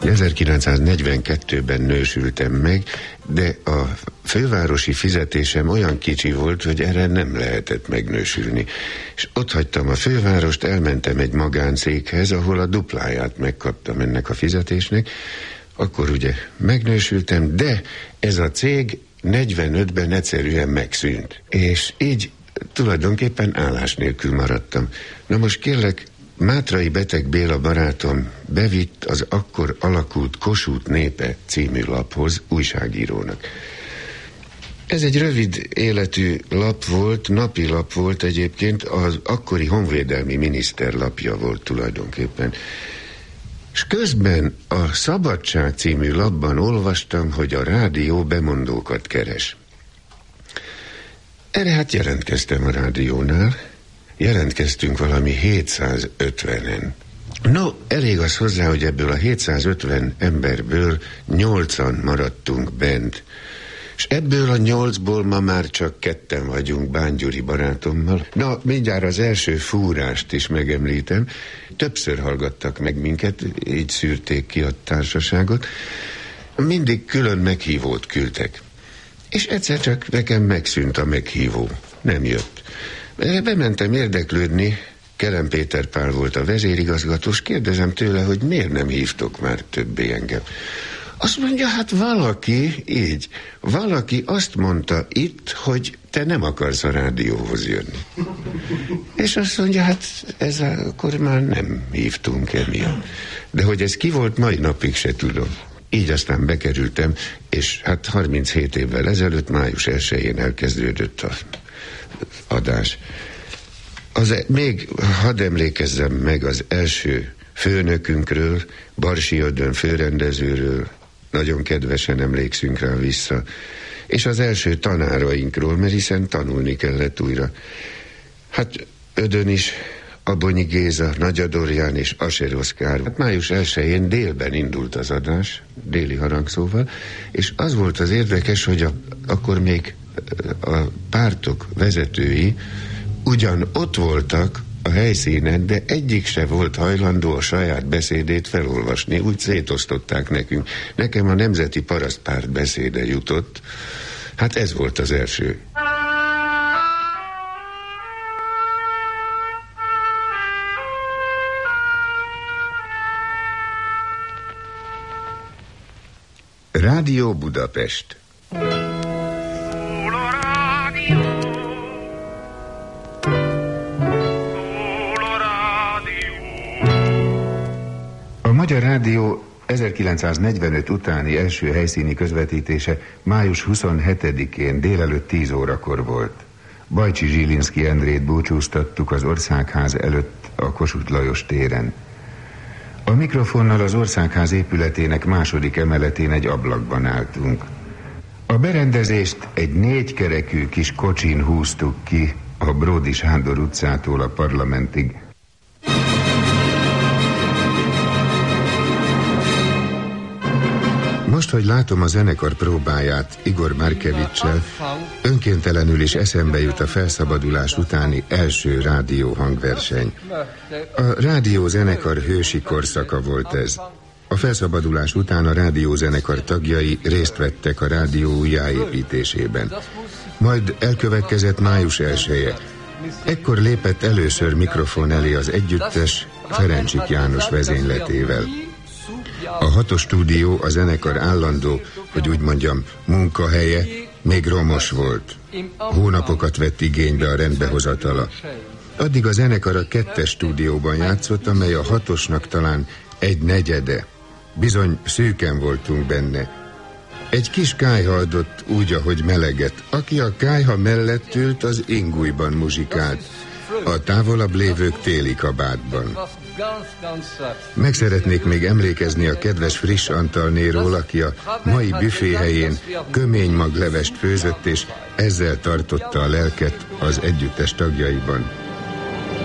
1942-ben nősültem meg, de a fővárosi fizetésem olyan kicsi volt, hogy erre nem lehetett megnősülni. És ott hagytam a fővárost, elmentem egy magáncéghez, ahol a dupláját megkaptam ennek a fizetésnek. Akkor ugye megnősültem, de ez a cég 45-ben egyszerűen megszűnt. És így tulajdonképpen állás nélkül maradtam. Na most kérlek, Mátrai Beteg Béla barátom bevitt az akkor alakult Kossuth Népe című laphoz újságírónak. Ez egy rövid életű lap volt, napi lap volt egyébként, az akkori honvédelmi miniszter lapja volt tulajdonképpen. És közben a Szabadság című lapban olvastam, hogy a rádió bemondókat keres. Erre hát jelentkeztem a rádiónál. Jelentkeztünk valami 750-en. No, elég az hozzá, hogy ebből a 750 emberből 8-an maradtunk bent. És ebből a 8-ból ma már csak 2 vagyunk Bán Gyuri barátommal. Na, mindjárt az első fúrást is megemlítem. Többször hallgattak meg minket, így szűrték ki a társaságot. Mindig külön meghívót küldtek. És egyszer csak nekem megszűnt a meghívó. Nem jött. Erre bementem érdeklődni, Kelem Péter Pál volt a vezérigazgatós, kérdezem tőle, hogy miért nem hívtok már többé engem. Azt mondja, hát valaki azt mondta itt, hogy te nem akarsz a rádióhoz jönni. És azt mondja, hát akkor már nem hívtunk emiatt. De hogy ez ki volt, mai napig se tudom. Így aztán bekerültem, és hát 37 évvel ezelőtt, május 1-én elkezdődött az adás. Még hadd emlékezzem meg az első főnökünkről, Barsi Ödön főrendezőről, nagyon kedvesen emlékszünk rá vissza, és az első tanárainkról, mert hiszen tanulni kellett újra. Hát Ödön is, Abonyi Géza, Nagy Adorján és Aser Oszkár. Hát május 1-én délben indult az adás, déli harangszóval, és az volt az érdekes, hogy akkor még a pártok vezetői ugyan ott voltak a helyszínen, de egyik se volt hajlandó a saját beszédét felolvasni, úgy szétosztották nekünk. Nekem a Nemzeti Parasztpárt beszéde jutott, hát ez volt az első. Rádió Budapest. A Magyar Rádió 1945 utáni első helyszíni közvetítése május 27-én délelőtt 10 órakor volt. Bajcsi Zsilinszky Endrét búcsúztattuk az Országház előtt a Kossuth Lajos téren. A mikrofonnal az Országház épületének második emeletén egy ablakban álltunk. A berendezést egy 4 kerekű kis kocsin húztuk ki a Bródi Sándor utcától a Parlamentig. Most, hogy látom a zenekar próbáját Igor Markevicsel, önkéntelenül is eszembe jut a felszabadulás utáni első rádió hangverseny. A rádiózenekar hősi korszaka volt ez. A felszabadulás után a rádiózenekar tagjai részt vettek a rádió újjáépítésében. Majd elkövetkezett május 1-je. Ekkor lépett először mikrofon elé az együttes Ferencsik János vezényletével. A 6-os stúdió, a zenekar állandó, hogy úgy mondjam, munkahelye még romos volt. Hónapokat vett igénybe a rendbehozatala. Addig a zenekar a 2-es stúdióban játszott, amely a 6-osnak talán 1/4. Bizony szűken voltunk benne. Egy kis kályha adott úgy, ahogy meleget. Aki a kályha mellett ült, az ingújban muzsikált. A távolabb lévők téli kabátban. Meg szeretnék még emlékezni a kedves Friss Antalnéról, aki a mai büféhelyén kömény maglevest főzött, és ezzel tartotta a lelket az együttes tagjaiban.